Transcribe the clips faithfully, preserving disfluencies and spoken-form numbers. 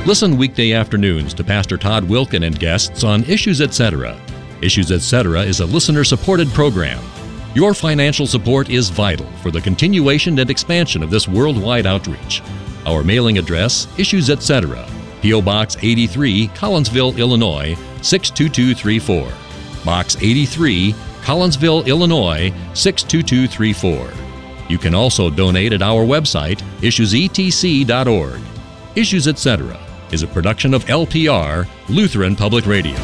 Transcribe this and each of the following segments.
Listen weekday afternoons to Pastor Todd Wilkin and guests on Issues Etc. Issues Etc. is a listener-supported program. Your financial support is vital for the continuation and expansion of this worldwide outreach. Our mailing address, Issues Etc., P O. Box eighty-three, Collinsville, Illinois, six two two three four. Box eighty-three, Collinsville, Illinois, six two two three four. You can also donate at our website, issues e t c dot org. Issues Etc. is a production of L P R, Lutheran Public Radio.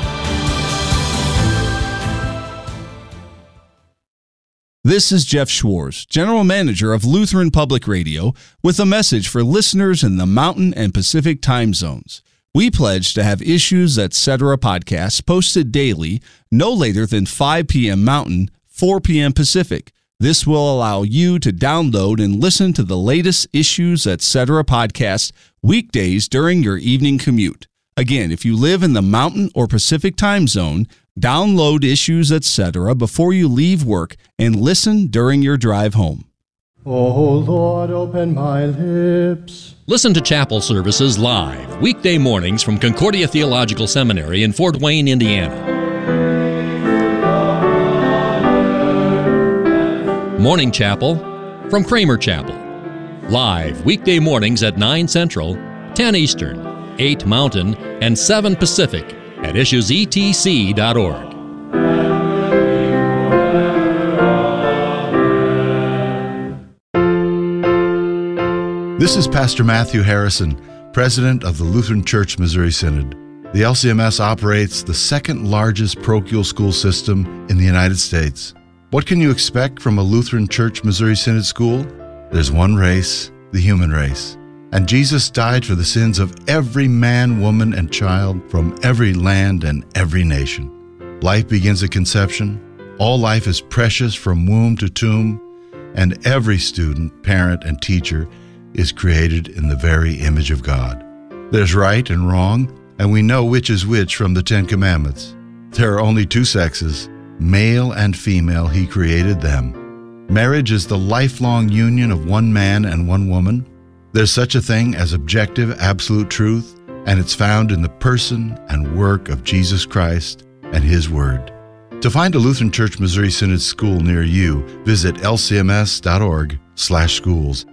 This is Jeff Schwartz, General Manager of Lutheran Public Radio, with a message for listeners in the Mountain and Pacific time zones. We pledge to have Issues Etc. podcasts posted daily, no later than five p.m. Mountain, four p.m. Pacific. This will allow you to download and listen to the latest Issues Etc. podcast weekdays during your evening commute. Again, if you live in the Mountain or Pacific time zone, download Issues Etc. before you leave work and listen during your drive home. Oh Lord, open my lips. Listen to chapel services live, weekday mornings from Concordia Theological Seminary in Fort Wayne, Indiana. Morning Chapel from Kramer Chapel. Live weekday mornings at nine Central, ten Eastern, eight Mountain, and seven Pacific at issues e t c dot org. This is Pastor Matthew Harrison, President of the Lutheran Church Missouri Synod. The L C M S operates the second largest parochial school system in the United States. What can you expect from a Lutheran Church Missouri Synod school? There's one race, the human race. And Jesus died for the sins of every man, woman, and child from every land and every nation. Life begins at conception. All life is precious from womb to tomb. And every student, parent, and teacher is created in the very image of God. There's right and wrong, and we know which is which from the Ten Commandments. There are only two sexes. Male and female, he created them. Marriage is the lifelong union of one man and one woman. There's such a thing as objective, absolute truth, and it's found in the person and work of Jesus Christ and His Word. To find a Lutheran Church Missouri Synod school near you, visit l c m s dot org slash schools.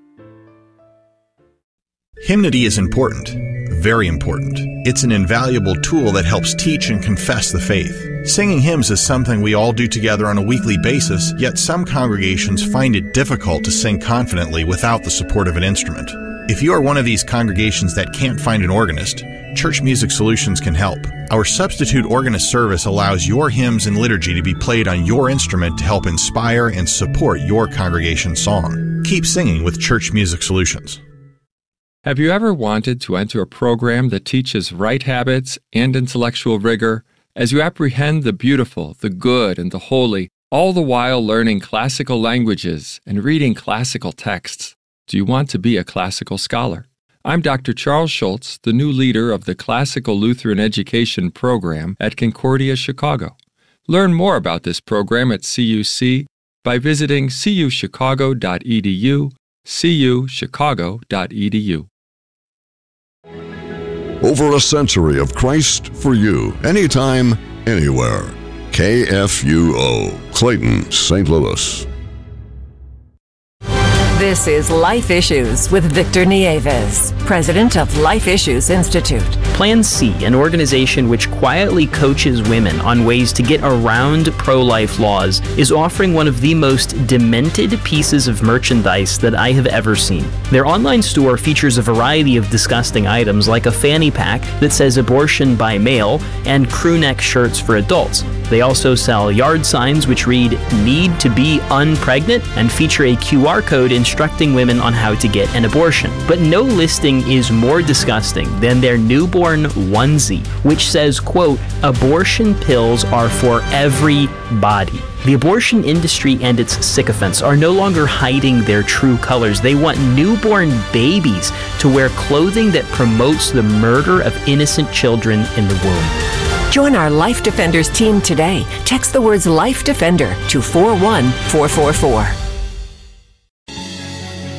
Hymnody is important, very important. It's an invaluable tool that helps teach and confess the faith. Singing hymns is something we all do together on a weekly basis, yet some congregations find it difficult to sing confidently without the support of an instrument. If you are one of these congregations that can't find an organist, Church Music Solutions can help. Our substitute organist service allows your hymns and liturgy to be played on your instrument to help inspire and support your congregation's song. Keep singing with Church Music Solutions. Have you ever wanted to enter a program that teaches right habits and intellectual rigor as you apprehend the beautiful, the good, and the holy, all the while learning classical languages and reading classical texts? Do you want to be a classical scholar? I'm Doctor Charles Schultz, the new leader of the Classical Lutheran Education Program at Concordia, Chicago. Learn more about this program at C U C by visiting c u chicago dot e d u, c u chicago dot e d u. Over a century of Christ for you, anytime, anywhere. K F U O, Clayton, Saint Louis. This is Life Issues with Victor Nieves, president of Life Issues Institute. Plan C, an organization which quietly coaches women on ways to get around pro-life laws, is offering one of the most demented pieces of merchandise that I have ever seen. Their online store features a variety of disgusting items like a fanny pack that says abortion by mail and crew neck shirts for adults. They also sell yard signs which read, "Need to be unpregnant," and feature a Q R code instructing women on how to get an abortion. But no listing is more disgusting than their newborn onesie, which says, quote, "Abortion pills are for everybody." The abortion industry and its sycophants are no longer hiding their true colors. They want newborn babies to wear clothing that promotes the murder of innocent children in the womb. Join our Life Defenders team today. Text the words Life Defender to four one four four four.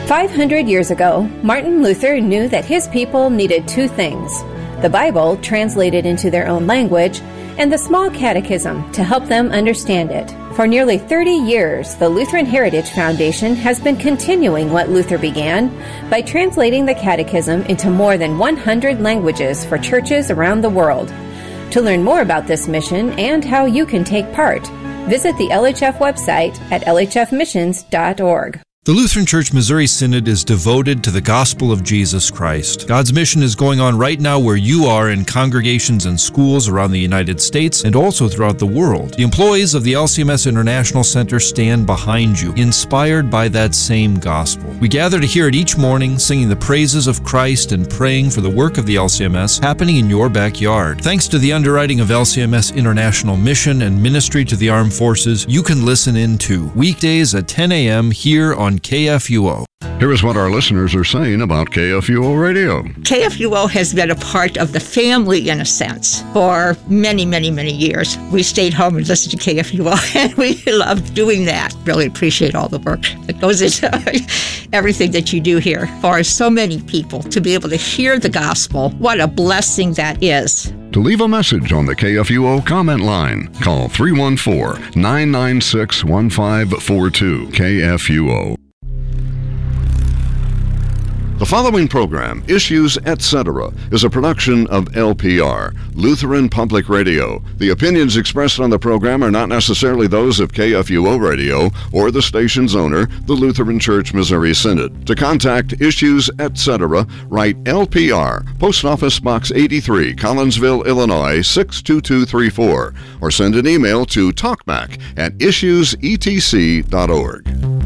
five hundred years ago, Martin Luther knew that his people needed two things: the Bible, translated into their own language, and the Small Catechism to help them understand it. For nearly thirty years, the Lutheran Heritage Foundation has been continuing what Luther began by translating the Catechism into more than one hundred languages for churches around the world. To learn more about this mission and how you can take part, visit the L H F website at l h f missions dot org. The Lutheran Church Missouri Synod is devoted to the gospel of Jesus Christ. God's mission is going on right now where you are in congregations and schools around the United States and also throughout the world. The employees of the L C M S International Center stand behind you, inspired by that same gospel. We gather to hear it each morning, singing the praises of Christ and praying for the work of the L C M S happening in your backyard. Thanks to the underwriting of L C M S International Mission and Ministry to the Armed Forces, you can listen in too, weekdays at ten a.m. here on K F U O. Here is what our listeners are saying about K F U O Radio. K F U O has been a part of the family, in a sense, for many, many, many years. We stayed home and listened to K F U O, and we loved doing that. Really appreciate all the work that goes into everything that you do here. For so many people to be able to hear the gospel, what a blessing that is. To leave a message on the K F U O comment line, call three one four, nine nine six, one five four two. K F U O. The following program, Issues, et cetera, is a production of L P R, Lutheran Public Radio. The opinions expressed on the program are not necessarily those of K F U O Radio or the station's owner, the Lutheran Church Missouri Synod. To contact Issues, et cetera, write L P R, Post Office Box eighty-three, Collinsville, Illinois, six two two three four, or send an email to talkback at issues e t c dot org.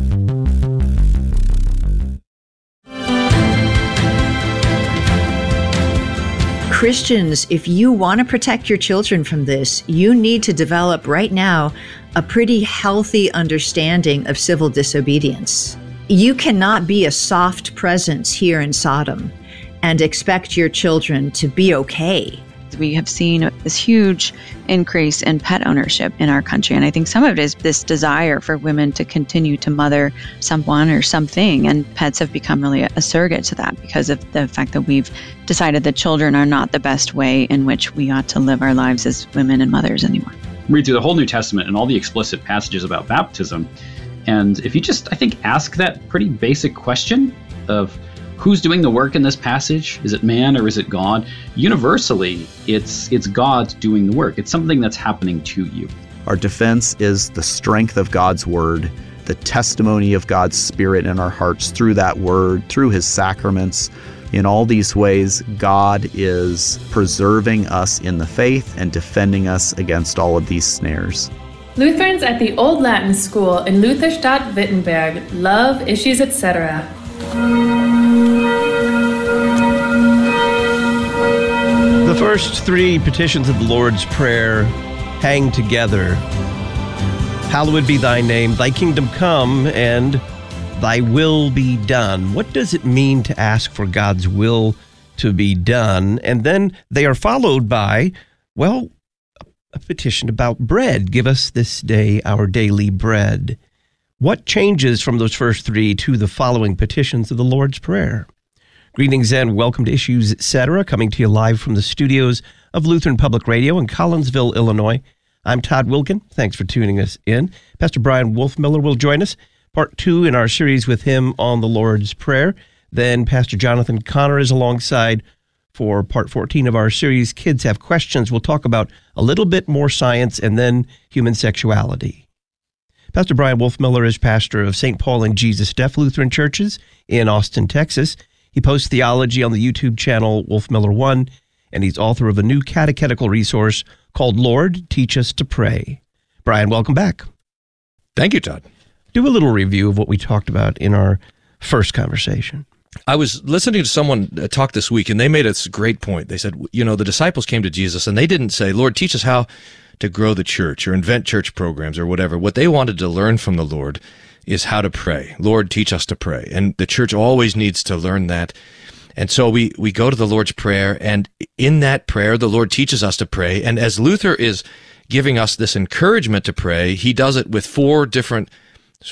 Christians, if you want to protect your children from this, you need to develop right now a pretty healthy understanding of civil disobedience. You cannot be a soft presence here in Sodom and expect your children to be okay. We have seen this huge increase in pet ownership in our country. And I think some of it is this desire for women to continue to mother someone or something. And pets have become really a surrogate to that because of the fact that we've decided that children are not the best way in which we ought to live our lives as women and mothers anymore. Read through the whole New Testament and all the explicit passages about baptism. And if you just, I think, ask that pretty basic question of who's doing the work in this passage? Is it man or is it God? Universally, it's it's God doing the work. It's something that's happening to you. Our defense is the strength of God's word, the testimony of God's Spirit in our hearts through that word, through his sacraments. In all these ways, God is preserving us in the faith and defending us against all of these snares. Lutherans at the Old Latin School in Lutherstadt, Wittenberg love Issues, et cetera. The first three petitions of the Lord's Prayer hang together. Hallowed be thy name, thy kingdom come, and thy will be done. What does it mean to ask for God's will to be done? And then they are followed by, well, a petition about bread. Give us this day our daily bread. What changes from those first three to the following petitions of the Lord's Prayer? Greetings and welcome to Issues, et cetera, coming to you live from the studios of Lutheran Public Radio in Collinsville, Illinois. I'm Todd Wilken. Thanks for tuning us in. Pastor Brian Wolfmiller will join us, part two in our series with him on the Lord's Prayer. Then Pastor Jonathan Connor is alongside for part fourteen of our series, Kids Have Questions. We'll talk about a little bit more science and then human sexuality. Pastor Brian Wolfmiller is pastor of Saint Paul and Jesus Deaf Lutheran Churches in Austin, Texas. He posts theology on the YouTube channel Wolfmiller one, and he's author of a new catechetical resource called Lord, Teach Us to Pray. Brian, welcome back. Thank you, Todd. Do a little review of what we talked about in our first conversation. I was listening to someone talk this week, and they made a great point. They said, you know, the disciples came to Jesus, and they didn't say, Lord, teach us how to grow the church or invent church programs or whatever. What they wanted to learn from the Lord is how to pray. Lord, teach us to pray. And the church always needs to learn that. And so we, we go to the Lord's Prayer, and in that prayer, the Lord teaches us to pray. And as Luther is giving us this encouragement to pray, he does it with four different sort of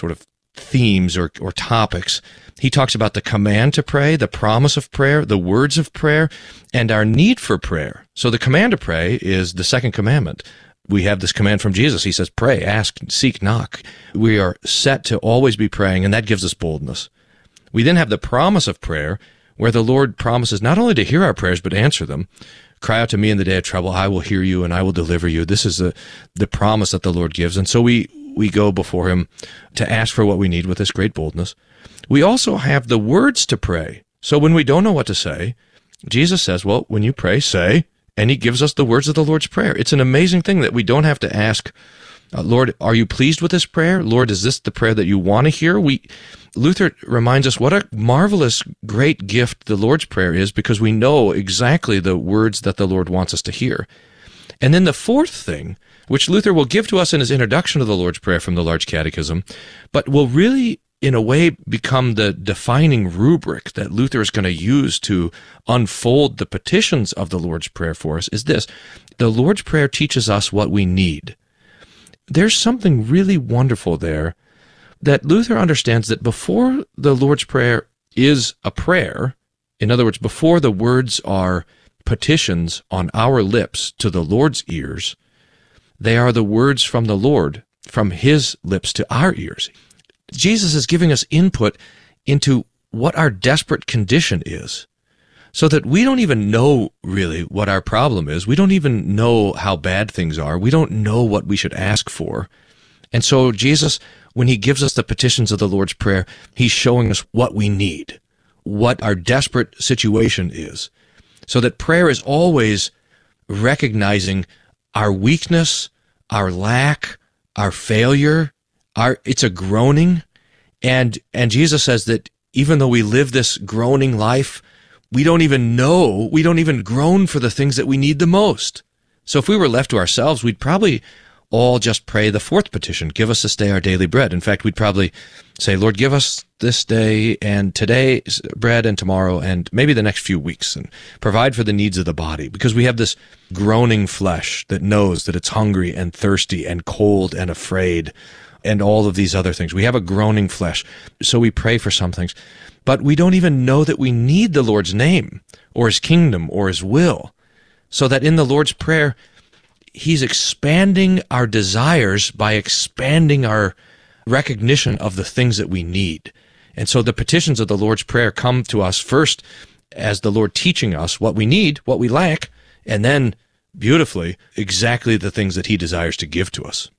themes or, or topics. He talks about the command to pray, the promise of prayer, the words of prayer, and our need for prayer. So the command to pray is the second commandment. We have this command from Jesus. He says, pray, ask, seek, knock. We are set to always be praying, and that gives us boldness. We then have the promise of prayer, where the Lord promises not only to hear our prayers, but answer them. Cry out to me in the day of trouble. I will hear you and I will deliver you. This is the, the promise that the Lord gives. And so we, we go before him to ask for what we need with this great boldness. We also have the words to pray. So when we don't know what to say, Jesus says, well, when you pray, say, and he gives us the words of the Lord's Prayer. It's an amazing thing that we don't have to ask, uh, Lord, are you pleased with this prayer? Lord, is this the prayer that you want to hear? We Luther reminds us what a marvelous, great gift the Lord's Prayer is, because we know exactly the words that the Lord wants us to hear. And then the fourth thing, which Luther will give to us in his introduction to the Lord's Prayer from the Large Catechism, but will really, in a way, become the defining rubric that Luther is going to use to unfold the petitions of the Lord's Prayer for us, is this. The Lord's Prayer teaches us what we need. There's something really wonderful there, that Luther understands that before the Lord's Prayer is a prayer, in other words, before the words are petitions on our lips to the Lord's ears, they are the words from the Lord, from his lips to our ears. Jesus is giving us input into what our desperate condition is, so that we don't even know really what our problem is. We don't even know how bad things are. We don't know what we should ask for. And so Jesus, when he gives us the petitions of the Lord's Prayer, he's showing us what we need, what our desperate situation is, so that prayer is always recognizing our weakness, our lack, our failure. Our it's a groaning, and and Jesus says that even though we live this groaning life, we don't even know, we don't even groan for the things that we need the most. So if we were left to ourselves, we'd probably all just pray the fourth petition, give us this day our daily bread. In fact, we'd probably say, Lord, give us this day and today's bread and tomorrow and maybe the next few weeks, and provide for the needs of the body, because we have this groaning flesh that knows that it's hungry and thirsty and cold and afraid and all of these other things. We have a groaning flesh, so we pray for some things, but we don't even know that we need the Lord's name or his kingdom or his will, so that in the Lord's Prayer, he's expanding our desires by expanding our recognition of the things that we need. And so the petitions of the Lord's Prayer come to us first as the Lord teaching us what we need, what we lack, and then, beautifully, exactly the things that he desires to give to us.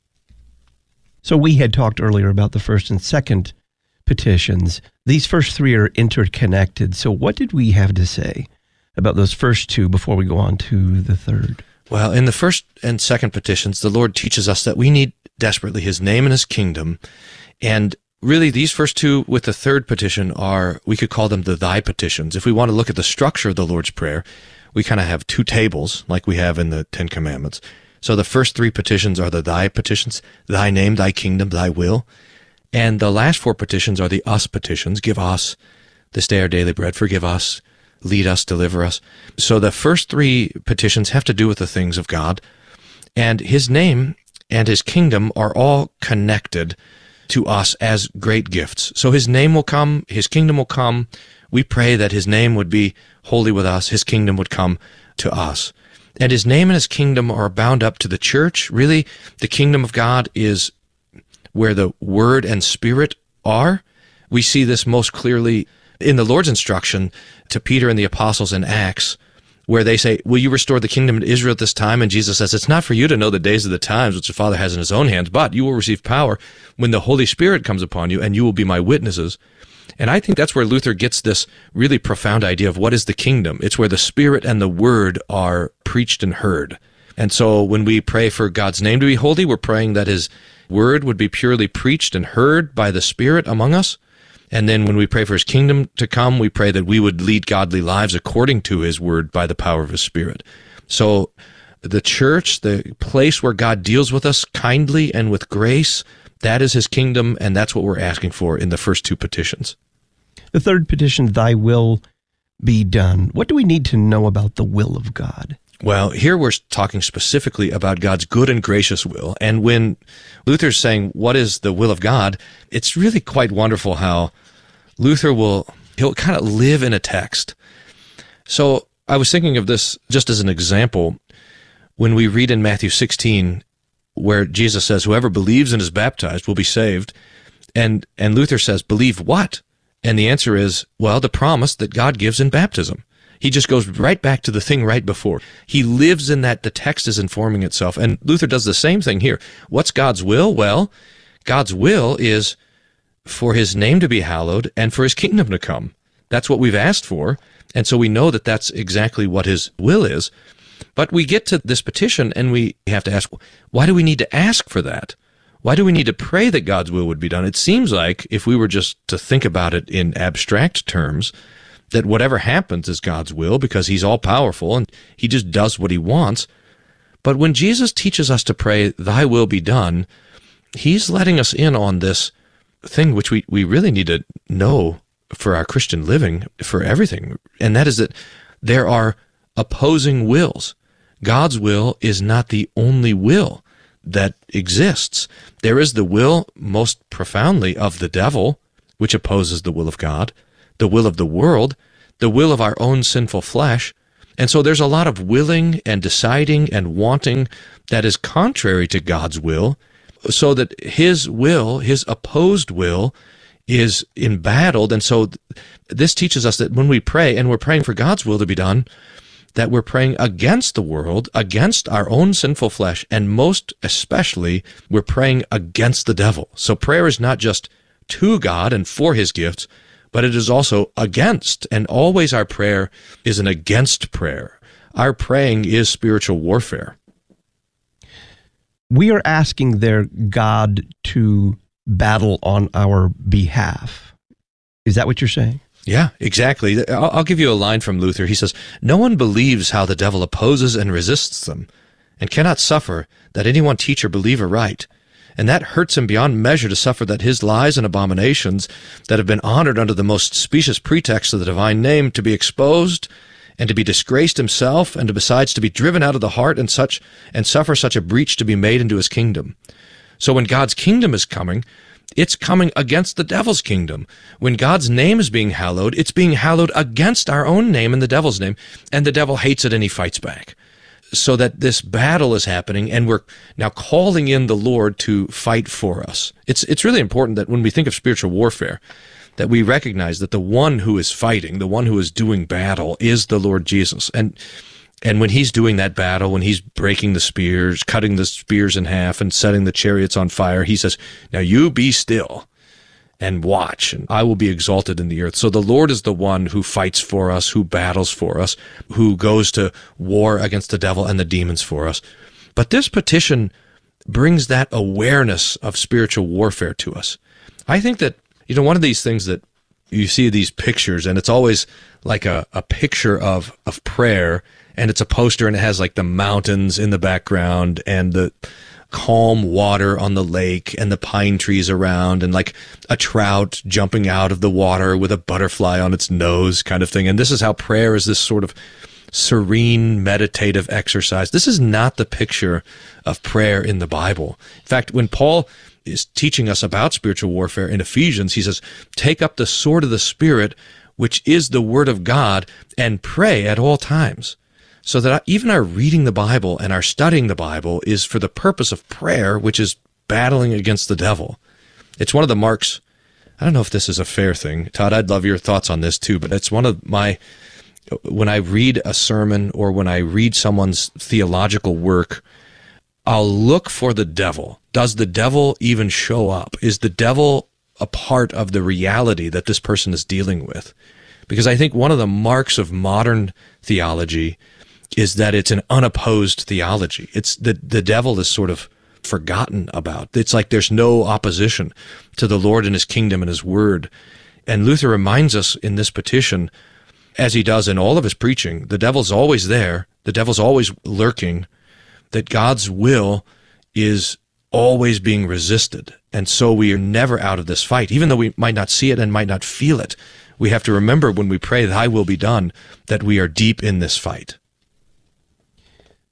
So we had talked earlier about the first and second petitions. These first three are interconnected. So what did we have to say about those first two before we go on to the third? Well, in the first and second petitions, the Lord teaches us that we need desperately his name and his kingdom. And really, these first two with the third petition are, we could call them the thy petitions. If we want to look at the structure of the Lord's Prayer, we kind of have two tables like we have in the Ten Commandments. So the first three petitions are the thy petitions, thy name, thy kingdom, thy will. And the last four petitions are the us petitions. Give us this day our daily bread, forgive us, lead us, deliver us. So the first three petitions have to do with the things of God, and his name and his kingdom are all connected to us as great gifts. So his name will come, his kingdom will come. We pray that his name would be holy with us, his kingdom would come to us. And his name and his kingdom are bound up to the church. Really, the kingdom of God is where the word and spirit are. We see this most clearly in the Lord's instruction to Peter and the apostles in Acts, where they say, will you restore the kingdom to Israel at this time? And Jesus says, it's not for you to know the days of the times which the Father has in his own hands, but you will receive power when the Holy Spirit comes upon you, and you will be my witnesses. And I think that's where Luther gets this really profound idea of what is the kingdom. It's where the Spirit and the Word are preached and heard. And so when we pray for God's name to be holy, we're praying that his Word would be purely preached and heard by the Spirit among us. And then when we pray for his kingdom to come, we pray that we would lead godly lives according to his word by the power of his Spirit. So the church, the place where God deals with us kindly and with grace, that is his kingdom, and that's what we're asking for in the first two petitions. The third petition, thy will be done. What do we need to know about the will of God? Well, here we're talking specifically about God's good and gracious will. And when Luther's saying, what is the will of God? It's really quite wonderful how Luther will, he'll kind of live in a text. So I was thinking of this just as an example. When we read in Matthew sixteen, where Jesus says, whoever believes and is baptized will be saved. And, and Luther says, believe what? And the answer is, well, the promise that God gives in baptism. He just goes right back to the thing right before. He lives in that. The text is informing itself. And Luther does the same thing here. What's God's will? Well, God's will is for his name to be hallowed and for his kingdom to come. That's what we've asked for. And so we know that that's exactly what his will is. But we get to this petition and we have to ask, why do we need to ask for that? Why do we need to pray that God's will would be done? It seems like if we were just to think about it in abstract terms, that whatever happens is God's will because he's all-powerful and he just does what he wants. But when Jesus teaches us to pray, thy will be done, he's letting us in on this thing which we, we really need to know for our Christian living, for everything, and that is that there are opposing wills. God's will is not the only will that exists. There is the will, most profoundly, of the devil, which opposes the will of God, the will of the world, the will of our own sinful flesh. And so there's a lot of willing and deciding and wanting that is contrary to God's will, so that his will, his opposed will, is embattled. And so this teaches us that when we pray, and we're praying for God's will to be done, that we're praying against the world, against our own sinful flesh, and most especially, we're praying against the devil. So prayer is not just to God and for his gifts, but it is also against, and always our prayer is an against prayer. Our praying is spiritual warfare. We are asking their God to battle on our behalf. Is that what you're saying? Yeah, exactly. I'll, I'll give you a line from Luther. He says, no one believes how the devil opposes and resists them, and cannot suffer that any one teach or believe aright. And that hurts him beyond measure to suffer that his lies and abominations that have been honored under the most specious pretext of the divine name to be exposed and to be disgraced himself, and to besides to be driven out of the heart and such and suffer such a breach to be made into his kingdom. So when God's kingdom is coming, it's coming against the devil's kingdom. When God's name is being hallowed, it's being hallowed against our own name and the devil's name, and the devil hates it and he fights back. So that this battle is happening, and we're now calling in the Lord to fight for us. It's it's really important that when we think of spiritual warfare, that we recognize that the one who is fighting, the one who is doing battle, is the Lord Jesus. And and when he's doing that battle, when he's breaking the spears, cutting the spears in half, and setting the chariots on fire, he says, now you be still and watch, and I will be exalted in the earth. So the Lord is the one who fights for us, who battles for us, who goes to war against the devil and the demons for us. But this petition brings that awareness of spiritual warfare to us. I think that, you know, one of these things that you see these pictures, and it's always like a, a picture of, of prayer, and it's a poster, and it has like the mountains in the background, and the calm water on the lake and the pine trees around, and like a trout jumping out of the water with a butterfly on its nose kind of thing. And this is how prayer is this sort of serene, meditative exercise. This is not the picture of prayer in the Bible. In fact, when Paul is teaching us about spiritual warfare in Ephesians, he says, take up the sword of the Spirit, which is the word of God, and pray at all times. So that even our reading the Bible and our studying the Bible is for the purpose of prayer, which is battling against the devil. It's one of the marks. I don't know if this is a fair thing. Todd, I'd love your thoughts on this too, but it's one of my, when I read a sermon or when I read someone's theological work, I'll look for the devil. Does the devil even show up? Is the devil a part of the reality that this person is dealing with? Because I think one of the marks of modern theology is that it's an unopposed theology. It's the, the devil is sort of forgotten about. It's like there's no opposition to the Lord and his kingdom and his word. And Luther reminds us in this petition, as he does in all of his preaching, the devil's always there. The devil's always lurking, that God's will is always being resisted. And so we are never out of this fight, even though we might not see it and might not feel it. We have to remember when we pray, thy will be done, that we are deep in this fight.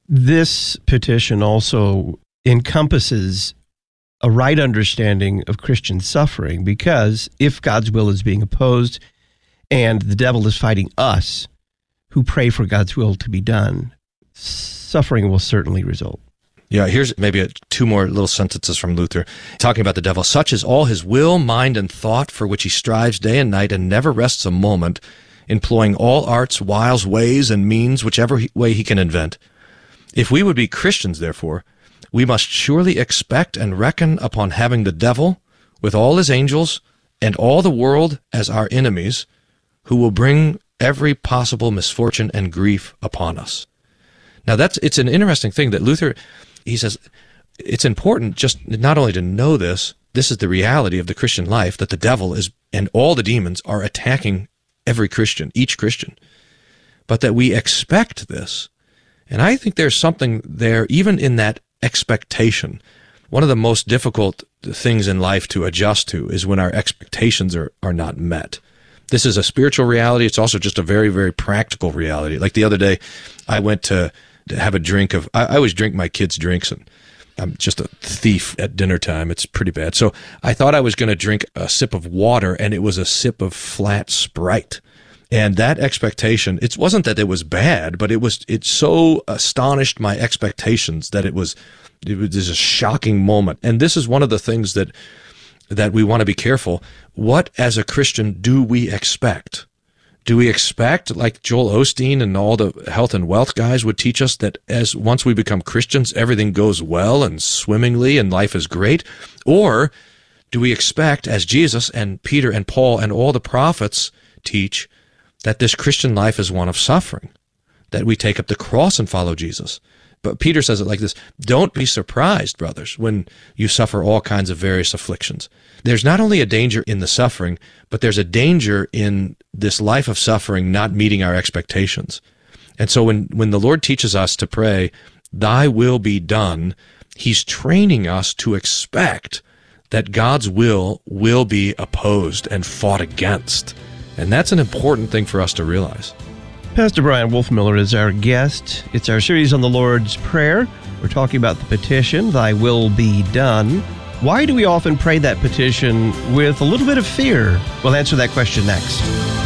This petition also encompasses a right understanding of Christian suffering, because if God's will is being opposed and the devil is fighting us who pray for God's will to be done, suffering will certainly result. Yeah, here's maybe a, two more little sentences from Luther talking about the devil. Such is all his will, mind, and thought, for which he strives day and night and never rests a moment, employing all arts, wiles, ways, and means, whichever he, way he can invent. If we would be Christians, therefore, we must surely expect and reckon upon having the devil, with all his angels, and all the world as our enemies, who will bring every possible misfortune and grief upon us. Now, that's it's an interesting thing that Luther, he says, it's important just not only to know this, this is the reality of the Christian life, that the devil is, and all the demons are attacking every Christian, each Christian, but that we expect this. And I think there's something there, even in that expectation. One of the most difficult things in life to adjust to is when our expectations are, are not met. This is a spiritual reality. It's also just a very, very practical reality. Like the other day, I went to, to have a drink of, I, I always drink my kids' drinks, and I'm just a thief at dinner time. It's pretty bad. So I thought I was going to drink a sip of water, and it was a sip of flat Sprite. And that expectation, it wasn't that it was bad, but it was, it so astonished my expectations that it was, it was a shocking moment. And this is one of the things that, that we want to be careful. What, as a Christian, do we expect? Do we expect, like Joel Osteen and all the health and wealth guys would teach us, that as once we become Christians, everything goes well and swimmingly and life is great? Or do we expect, as Jesus and Peter and Paul and all the prophets teach, that this Christian life is one of suffering, that we take up the cross and follow Jesus? But Peter says it like this: don't be surprised, brothers, when you suffer all kinds of various afflictions. There's not only a danger in the suffering, but there's a danger in this life of suffering not meeting our expectations. And so when, when the Lord teaches us to pray, thy will be done, he's training us to expect that God's will will be opposed and fought against. And that's an important thing for us to realize. Pastor Bryan Wolfmueller is our guest. It's our series on the Lord's Prayer. We're talking about the petition, thy will be done. Why do we often pray that petition with a little bit of fear? We'll answer that question next.